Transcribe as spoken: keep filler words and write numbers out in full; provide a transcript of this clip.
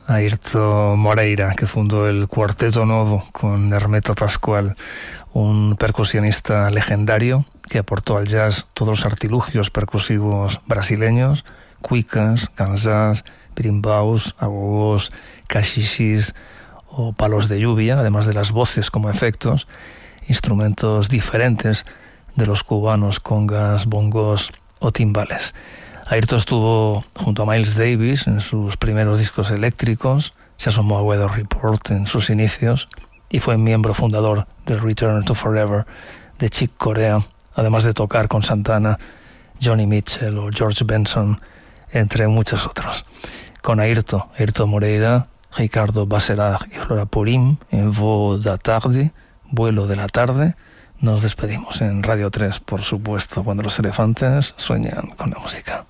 Airto Moreira, que fundó el Cuarteto Novo con Hermeto Pascual, un percusionista legendario que aportó al jazz todos los artilugios percusivos brasileños, cuicas, ganzás, birimbaus, agogós, cachixís o palos de lluvia, además de las voces como efectos, instrumentos diferentes de los cubanos, congas, bongos o timbales. Airto estuvo junto a Miles Davis en sus primeros discos eléctricos, se asomó a Weather Report en sus inicios y fue miembro fundador del Return to Forever de Chick Corea, además de tocar con Santana, Johnny Mitchell o George Benson, entre muchos otros. Con Airto, Airto Moreira, Ricardo Basserag y Flora Purim en Vol da Tarde, Vuelo de la Tarde, nos despedimos en Radio tres, por supuesto, cuando los elefantes sueñan con la música.